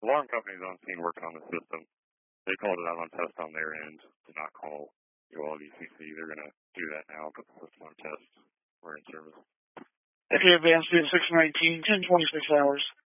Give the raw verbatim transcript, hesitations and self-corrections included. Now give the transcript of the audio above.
alarm company's on scene working on the system. They called it out on test on their end, did not call U L D C C. They're going to do that now, put the system on test. We're in service. Okay, advanced at six nineteen, ten twenty-six hours.